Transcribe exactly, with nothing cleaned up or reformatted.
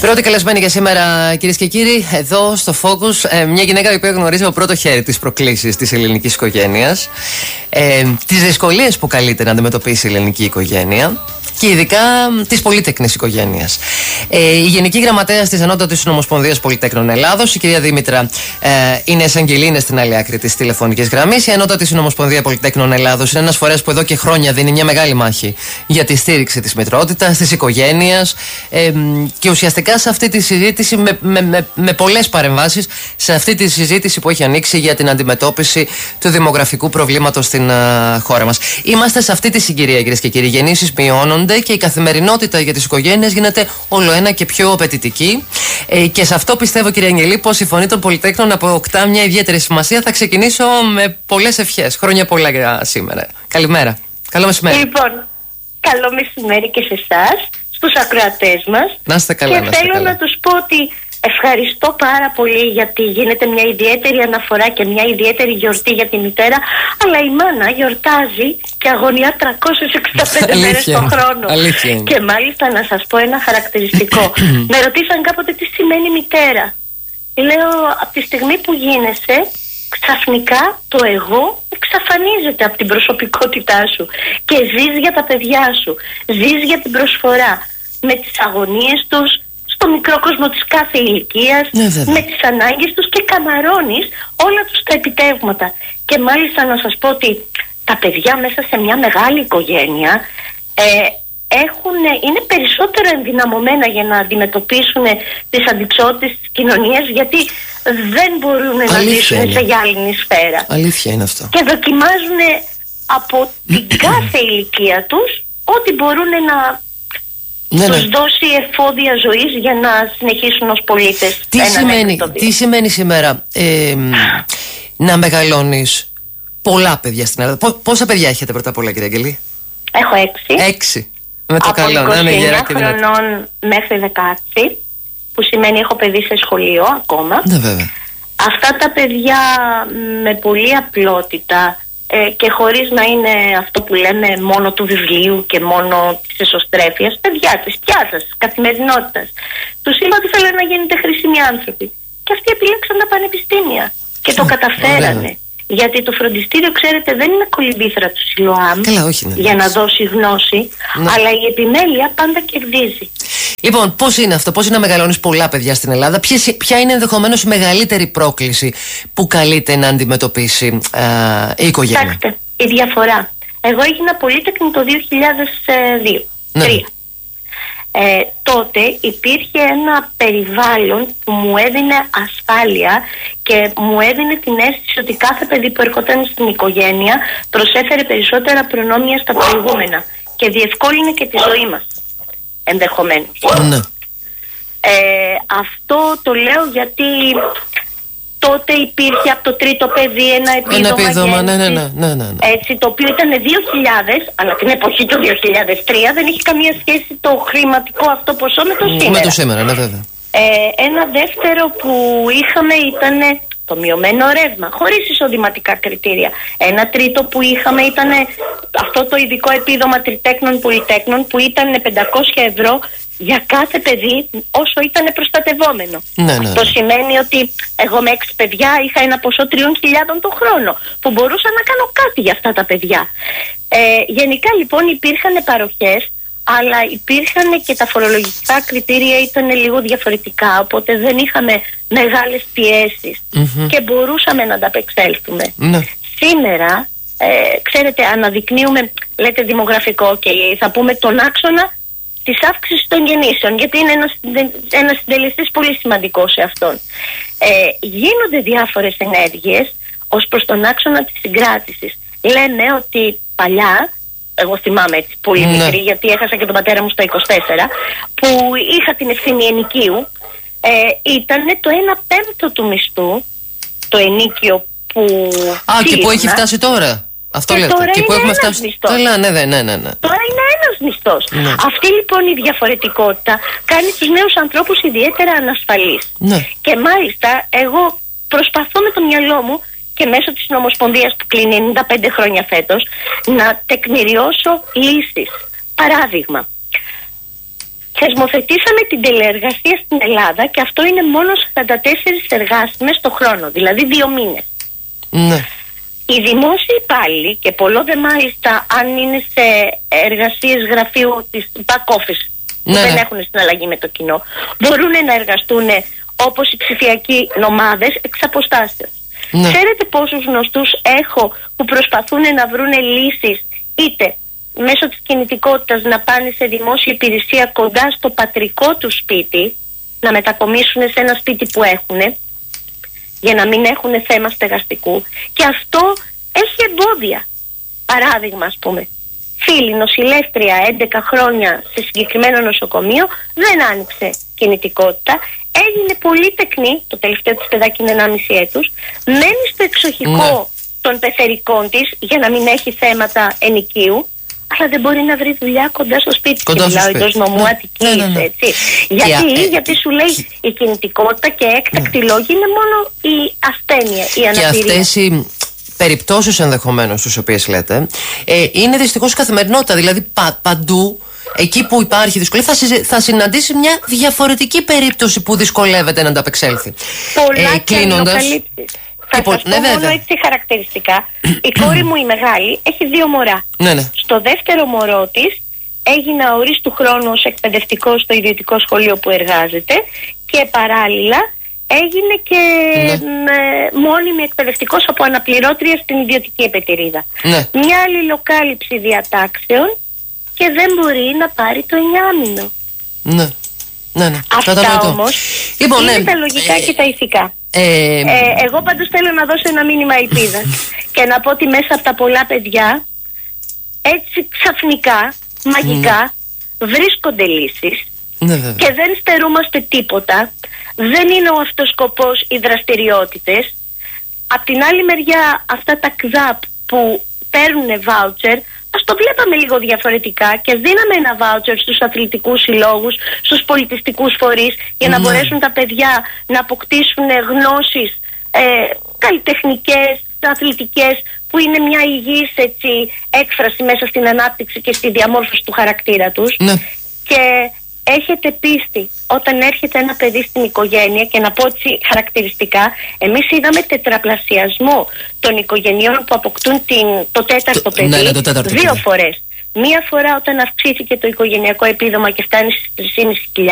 Πρώτη καλεσμένη για σήμερα, κυρίες και κύριοι, εδώ στο Focus, ε, μια γυναίκα η οποία γνωρίζει από πρώτο χέρι τις προκλήσεις της ελληνικής οικογένειας, ε, τις δυσκολίες που καλείται να αντιμετωπίσει η ελληνική οικογένεια και ειδικά της πολύτεκνης οικογένειας. Ε, η Γενική Γραμματέας της Ανώτατης Συνομοσπονδίας Πολυτέκνων Ελλάδος, η κυρία Δήμητρα, ε, είναι εισαγγελίνη στην άλλη άκρη της τηλεφωνικής γραμμής. Η Ανώτατη Συνομοσπονδία Πολυτέκνων Ελλάδος είναι ένας φορέας που εδώ και χρόνια δίνει μια μεγάλη μάχη για τη στήριξη της μητρότητας, της οικογένειας, ε, και ουσιαστικά σε αυτή τη συζήτηση, με, με, με, με πολλές παρεμβάσεις, σε αυτή τη συζήτηση που έχει ανοίξει για την αντιμετώπιση του δημογραφικού προβλήματος στην uh, χώρα μας. Είμαστε σε αυτή τη συγκυρία, κυρίες και κύριοι. Οι γεννήσεις μειώνονται και η καθημερινότητα για τις οικογένειες γίνεται όλο ένα και πιο απαιτητική. Ε, και σε αυτό πιστεύω, κυρία Αγγελή, πως η Φωνή των Πολυτέκνων αποκτά μια ιδιαίτερη σημασία. Θα ξεκινήσω με πολλές ευχές. Χρόνια πολλά για σήμερα. Καλημέρα. Καλό μεσημέρι. Λοιπόν, καλό μεσημέρι και σε εσάς, στους ακροατές μας. Να είστε καλά. Και θέλω καλά. να τους πω ότι ευχαριστώ πάρα πολύ, γιατί γίνεται μια ιδιαίτερη αναφορά και μια ιδιαίτερη γιορτή για τη μητέρα, αλλά η μάνα γιορτάζει και αγωνιά τριακόσιες εξήντα πέντε μέρες το χρόνο. Αλήθεια. Και μάλιστα να σας πω ένα χαρακτηριστικό. Με ρωτήσαν κάποτε τι σημαίνει μητέρα. Λέω, από τη στιγμή που γίνεσαι, ξαφνικά το εγώ εξαφανίζεται από την προσωπικότητά σου και ζεις για τα παιδιά σου, ζεις για την προσφορά, με τις αγωνίες τους, στο μικρό κόσμο της κάθε ηλικίας, ναι, με τις ανάγκες τους, και καμαρώνεις όλα τους τα επιτεύγματα. Και μάλιστα να σας πω ότι τα παιδιά μέσα σε μια μεγάλη οικογένεια ε, έχουν, είναι περισσότερο ενδυναμωμένα για να αντιμετωπίσουν τις αντιξότητες της κοινωνίας, γιατί δεν μπορούν να ζήσουν σε γυάλινη σφαίρα. Αλήθεια είναι αυτό. Και δοκιμάζουν από την κάθε ηλικία τους ό,τι μπορούν να ναι, τους ναι. δώσει εφόδια ζωής για να συνεχίσουν ως πολίτες. Τι, σημαίνει, τι σημαίνει σήμερα ε, να μεγαλώνεις πολλά παιδιά στην Ελλάδα? Πόσα παιδιά έχετε πρώτα απ' όλα, κυρία Αγγελή? Έχω έξι. Έξι. Με το από καλό, να είναι γερά και δυνατή. χρονών μέχρι δεκαέξι, που σημαίνει έχω παιδί σε σχολείο ακόμα. Ναι, βέβαια. Αυτά τα παιδιά με πολλή απλότητα ε, και χωρίς να είναι αυτό που λέμε μόνο του βιβλίου και μόνο της εσωστρέφειας, παιδιά της πιάτσας, της καθημερινότητας. Τους είπα ότι θέλουν να γίνετε χρήσιμοι άνθρωποι. Και αυτοί επιλέξαν τα πανεπιστήμια και το καταφέρανε. Ωραία. Γιατί το φροντιστήριο, ξέρετε, δεν είναι κολυμπήθρα του Σιλοάμ ναι, για να δώσει γνώση, ναι. αλλά η επιμέλεια πάντα κερδίζει. Λοιπόν, πώς είναι αυτό, πώς είναι να μεγαλώνεις πολλά παιδιά στην Ελλάδα, Ποιες, ποια είναι ενδεχομένως η μεγαλύτερη πρόκληση που καλείται να αντιμετωπίσει α, η οικογένεια? Κοιτάξτε, η διαφορά. Εγώ έγινα πολύτεκνη το δύο χιλιάδες δύο. Ναι. Ε, τότε υπήρχε ένα περιβάλλον που μου έδινε ασφάλεια και μου έδινε την αίσθηση ότι κάθε παιδί που ερχόταν στην οικογένεια προσέφερε περισσότερα προνόμια στα προηγούμενα και διευκόλυνε και τη ζωή μας, ενδεχομένως. Ναι. Ε, αυτό το λέω γιατί τότε υπήρχε από το τρίτο παιδί ένα επίδομα, ένα επίδομα ναι, ναι, ναι, ναι, ναι. Έτσι, το οποίο ήταν δύο χιλιάδες, αλλά την εποχή του δύο χιλιάδες τρία δεν είχε καμία σχέση το χρηματικό αυτό ποσό με το σήμερα. Με το σήμερα, ναι, βέβαια. Ε, ένα δεύτερο που είχαμε ήταν το μειωμένο ρεύμα, χωρίς εισοδηματικά κριτήρια. Ένα τρίτο που είχαμε ήταν αυτό το ειδικό επίδομα τριτέκνων πολυτέκνων, που ήταν πεντακόσια ευρώ για κάθε παιδί όσο ήταν προστατευόμενο. Ναι, ναι. Αυτό σημαίνει ότι εγώ με έξι παιδιά είχα ένα ποσό τριών χιλιάδων το χρόνο, που μπορούσα να κάνω κάτι για αυτά τα παιδιά. Ε, γενικά λοιπόν υπήρχαν παροχές, αλλά υπήρχαν και τα φορολογικά κριτήρια ήταν λίγο διαφορετικά, οπότε δεν είχαμε μεγάλες πιέσεις mm-hmm. και μπορούσαμε να ανταπεξέλθουμε. Mm-hmm. Σήμερα, ε, ξέρετε, αναδεικνύουμε, λέτε δημογραφικό, και θα πούμε τον άξονα της αύξησης των γεννήσεων, γιατί είναι ένας, ένας συντελεστής πολύ σημαντικός σε αυτόν. Ε, γίνονται διάφορες ενέργειες ως προς τον άξονα της συγκράτησης. Λέμε ότι παλιά, εγώ θυμάμαι έτσι πολύ ναι. μικρή, γιατί έχασα και τον πατέρα μου στα είκοσι τέσσερα, που είχα την ευθύνη ενοικίου, ε, ήταν το ένα πέμπτο του μισθού, το ενοίκιο που... Α, και που έχει φτάσει τώρα. Αυτό λέτε. Τώρα και που έχουμε φτάσει. Μισθός. Τώρα, ναι, ναι, ναι, ναι. Τώρα είναι ένας μισθός. Ναι. Αυτή λοιπόν η διαφορετικότητα κάνει τους νέους ανθρώπους ιδιαίτερα ανασφαλείς. Ναι. Και μάλιστα εγώ προσπαθώ με το μυαλό μου και μέσω της Νομοσπονδίας που κλείνει ενενήντα πέντε χρόνια φέτος να τεκμηριώσω λύσεις. Παράδειγμα, θεσμοθετήσαμε την τηλεεργασία στην Ελλάδα και αυτό είναι μόνο σαράντα τέσσερις εργάσιμες το χρόνο, δηλαδή δύο μήνες. Ναι. Οι δημόσιοι υπάλληλοι, και πολλό δε μάλιστα αν είναι σε εργασίες γραφείου της back office που ναι, δεν ναι. έχουν συναλλαγή με το κοινό, μπορούν να εργαστούν όπως οι ψηφιακοί νομάδες εξ αποστάσεως. Ναι. Ξέρετε πόσους γνωστούς έχω που προσπαθούν να βρουν λύσεις είτε μέσω της κινητικότητας να πάνε σε δημόσια υπηρεσία κοντά στο πατρικό του σπίτι, να μετακομίσουν σε ένα σπίτι που έχουν, για να μην έχουν θέμα στεγαστικού, και αυτό έχει εμπόδια. Παράδειγμα, ας πούμε, φίλη νοσηλεύτρια έντεκα χρόνια σε συγκεκριμένο νοσοκομείο, δεν άνοιξε κινητικότητα, έγινε πολύ τεκνή, το τελευταίο της παιδάκι είναι ενάμιση έτους, μένει στο εξοχικό ναι. των πεθερικών της για να μην έχει θέματα ενοικίου, αλλά δεν μπορεί να βρει δουλειά κοντά στο σπίτι. Κοντά και μιλάω εντός νομού Αττικής, ναι, ναι, ναι. έτσι. Γιατί, και, γιατί σου λέει η κινητικότητα και έκτακτη ναι. λόγη είναι μόνο η ασθένεια, η αναπηρία. Και αυτές οι περιπτώσεις ενδεχομένως τις οποίες λέτε ε, είναι δυστυχώς καθημερινότητα. Δηλαδή πα, παντού εκεί που υπάρχει δυσκολία θα, συζε, θα συναντήσει μια διαφορετική περίπτωση που δυσκολεύεται να ανταπεξέλθει. Πολλά ε, και αλληλοκαλύψεις. Θα σας πω ναι, μόνο έτσι χαρακτηριστικά. Η κόρη μου η μεγάλη έχει δύο μωρά. Ναι, ναι. Στο δεύτερο μωρό της έγινα ορίστου χρόνου ως εκπαιδευτικό στο ιδιωτικό σχολείο που εργάζεται και παράλληλα έγινε και ναι. με, μόνιμη εκπαιδευτικός από αναπληρώτρια στην ιδιωτική επετηρίδα. Ναι. Μια αλληλοκάλυψη διατάξεων και δεν μπορεί να πάρει το εννιάμηνο. Ναι. Ναι, ναι. Αυτά όμως λοιπόν, είναι ναι. τα λογικά ε, και τα ηθικά. Ε, ε, εγώ πάντως θέλω να δώσω ένα μήνυμα ελπίδας και να πω ότι μέσα από τα πολλά παιδιά έτσι ξαφνικά, μαγικά mm. βρίσκονται λύσεις ναι, και δεν στερούμαστε τίποτα. Δεν είναι ο αυτός σκοπός οι δραστηριότητες. Απ' την άλλη μεριά αυτά τα ΚΔΑΠ που παίρνουν βάουτσερ, ας το βλέπαμε λίγο διαφορετικά και δίναμε ένα βάουτσερ στους αθλητικούς συλλόγους, στους πολιτιστικούς φορείς για να mm. μπορέσουν τα παιδιά να αποκτήσουν γνώσεις ε, καλλιτεχνικές, αθλητικές, που είναι μια υγιής έτσι, έκφραση μέσα στην ανάπτυξη και στη διαμόρφωση του χαρακτήρα τους. Mm. Και έχετε πίστη όταν έρχεται ένα παιδί στην οικογένεια, και να πω έτσι χαρακτηριστικά, εμείς είδαμε τετραπλασιασμό των οικογενειών που αποκτούν την, το τέταρτο παιδί ναι, ναι, το τέταρτο δύο παιδί. φορές. Μία φορά όταν αυξήθηκε το οικογενειακό επίδομα και φτάνει στις τρεις χιλιάδες πεντακόσιες